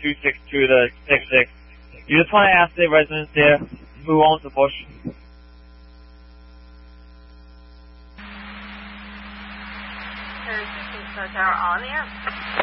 262 to 66. You just want to ask the residents there who owns the bush. Star Tower on the air.